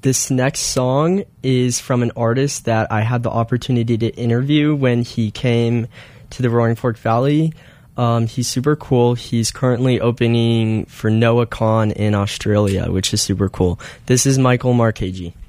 This next song is from an artist that I had the opportunity to interview when he came to the Roaring Fork Valley. He's super cool. He's currently opening for Noah Kahan in Australia, which is super cool. This is Michael Marchese.